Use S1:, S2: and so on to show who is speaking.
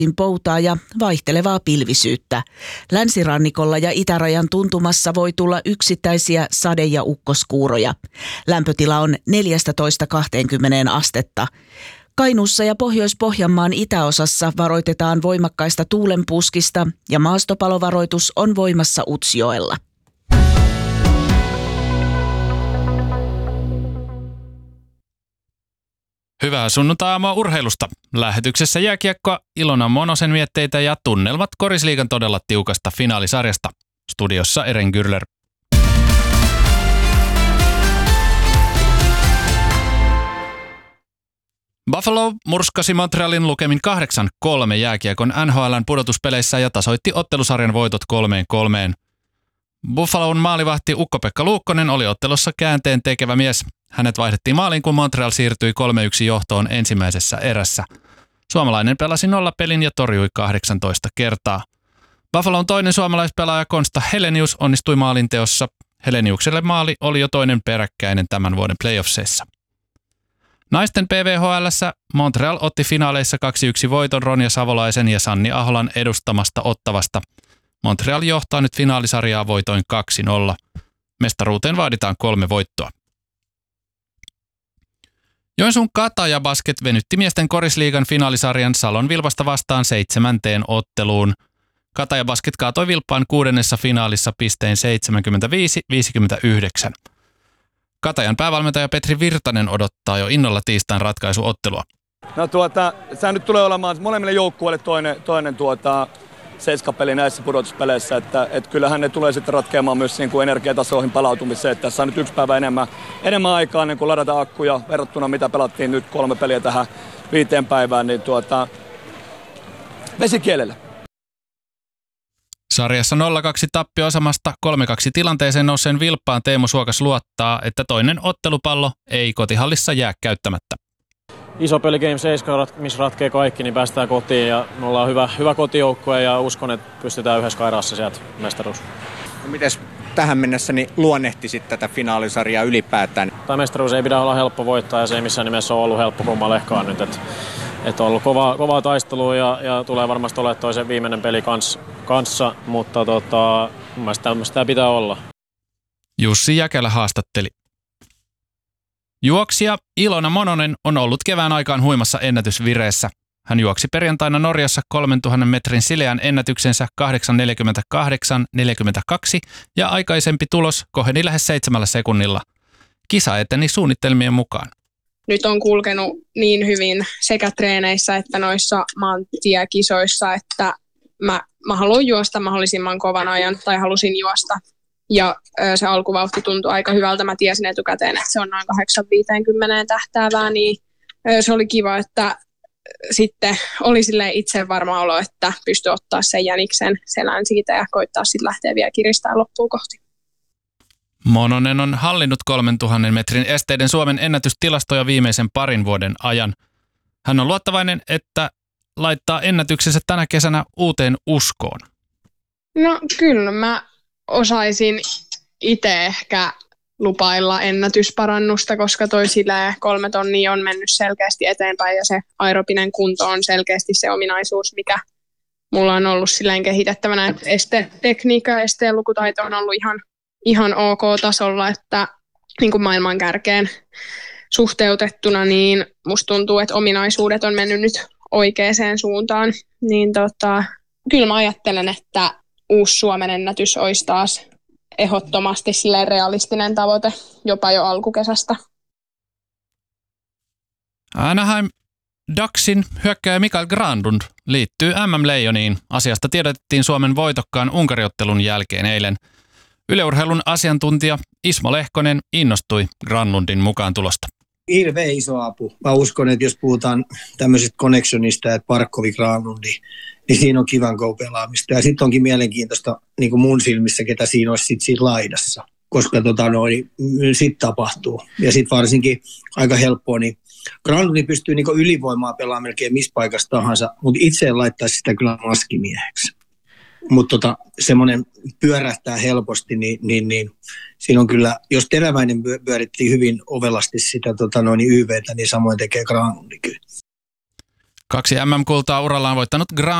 S1: poutaa ja vaihtelevaa pilvisyyttä. Länsirannikolla ja itärajan tuntumassa voi tulla yksittäisiä sade- ja ukkoskuuroja. Lämpötila on 14–20 astetta. Kainuussa ja Pohjois-Pohjanmaan itäosassa varoitetaan voimakkaista tuulenpuskista ja maastopalovaroitus on voimassa Utsjoella.
S2: Hyvää sunnuntai-aamua urheilusta. Lähetyksessä jääkiekkoa, Ilona Monosen mietteitä ja tunnelmat Korisliigan todella tiukasta finaalisarjasta. Studiossa Eren Gürler. Buffalo murskasi Montrealin lukemin 8-3 jääkiekon NHL:n pudotuspeleissä ja tasoitti ottelusarjan voitot 3-3. Buffalon maalivahti Ukko-Pekka Luukkonen oli ottelussa käänteen tekevä mies. Hänet vaihdettiin maaliin, kun Montreal siirtyi 3-1 johtoon ensimmäisessä erässä. Suomalainen pelasi 0 pelin ja torjui 18 kertaa. Buffalon toinen suomalaispelaaja Konsta Helenius onnistui maalinteossa. Heleniukselle maali oli jo toinen peräkkäinen tämän vuoden playoffseissa. Naisten PVHL:ssä Montreal otti finaaleissa 2-1 voiton Ronja Savolaisen ja Sanni Aholan edustamasta Ottavasta. Montreal johtaa nyt finaalisarjaa voitoin 2-0. Mestaruuteen vaaditaan 3 voittoa. Joensuun Kataja Basket venytti miesten Korisliigan finaalisarjan Salon Vilpasta vastaan 7. otteluun. Kataja Basket kaatoi Vilppaan 6. finaalissa pistein 75-59. Katajan päävalmentaja Petri Virtanen odottaa jo innolla tiistain ratkaisuottelua.
S3: No sehän nyt tulee olemaan molemmille joukkueille toinen seiskapeli näissä pudotuspeleissä, että kyllähän ne tulee sitten ratkeamaan myös niin kuin energiatasoihin palautumiseen. Että tässä on nyt 1 päivä enemmän aikaa niin kuin ladata akkuja verrattuna mitä pelattiin nyt 3 peliä tähän 5 päivään, niin vesikielellä.
S2: Sarjassa 0-2 tappio-asemasta 3-2 tilanteeseen nousseen Vilppaan Teemu Suokas luottaa, että toinen ottelupallo ei kotihallissa jää käyttämättä.
S4: Iso peli Game 7, missä ratkee kaikki, niin päästään kotiin ja me ollaan hyvä kotijoukkue ja uskon, että pystytään yhdessä kairassa sieltä mestaruus.
S5: No mites tähän mennessä niin luonnehtisit tätä finaalisarjaa ylipäätään?
S4: Tämä mestaruus ei pidä olla helppo voittaa ja se ei missään nimessä ole ollut helppo kummallekaan nyt. Että on ollut kovaa taistelua ja tulee varmasti olemaan toisen viimeinen peli kanssa, mutta mun mielestä tämmöistä pitää olla.
S2: Jussi Jäkelä haastatteli. Juoksija Ilona Mononen on ollut kevään aikaan huimassa ennätysvireessä. Hän juoksi perjantaina Norjassa 3000 metrin sileän ennätyksensä 8.48.42 ja aikaisempi tulos koheni lähes 7 sekunnilla. Kisa eteni suunnitelmien mukaan.
S6: Nyt on kulkenut niin hyvin sekä treeneissä että noissa maantiekisoissa, että mä haluan juosta mahdollisimman kovan ajan tai halusin juosta. Ja se alkuvauhti tuntui aika hyvältä. Mä tiesin etukäteen, että se on noin 8.50 tähtäävää, niin se oli kiva, että sitten oli silleen itse varma olo, että pystyi ottaa sen jäniksen selän siitä ja koittaa sitten lähteä vielä kiristää loppuun kohti.
S2: Mononen on hallinnut 3000 metrin esteiden Suomen ennätystilastoja viimeisen 2 vuoden ajan. Hän on luottavainen, että laittaa ennätyksensä tänä kesänä uuteen uskoon.
S6: No kyllä mä osaisin itse ehkä lupailla ennätysparannusta, koska toi 3 tonnia on mennyt selkeästi eteenpäin ja se aerobinen kunto on selkeästi se ominaisuus, mikä mulla on ollut silleen kehitettävänä, että estetekniikka ja esteen lukutaito on ollut ihan ok tasolla, että niin kuin maailman kärkeen suhteutettuna, niin musta tuntuu, että ominaisuudet on mennyt nyt oikeaan suuntaan. Niin kyllä mä ajattelen, että uusi Suomen ennätys olisi taas ehdottomasti silleen realistinen tavoite jopa jo alkukesästä.
S2: Anaheim Ducksin hyökkääjä Mikael Granlund liittyy MM-leijoniin. Asiasta tiedotettiin Suomen voitokkaan Unkariottelun jälkeen eilen. Yle Urheilun asiantuntija Ismo Lehkonen innostui Granlundin mukaan tulosta.
S7: Hirveän iso apu. Mä uskon, että jos puhutaan tämmöisestä connectionista, että Parkkovi Granlundi, niin siinä on kivan pelaamista. Ja sitten onkin mielenkiintoista niin kuin mun silmissä, ketä siinä olisi sit siinä laidassa, koska sitten tapahtuu. Ja sitten varsinkin aika helppoa, niin Granlundi pystyy niin kuin ylivoimaa pelaamaan melkein missä paikassa tahansa, mutta itse en laittaisi sitä kyllä maskimieheksi. Mutta semmoinen pyörähtää helposti, niin siinä on kyllä, jos Teräväinen pyöritti hyvin ovelasti sitä YVtä, niin samoin tekee Granlundi kyllä.
S2: 2 MM-kultaa urallaan voittanut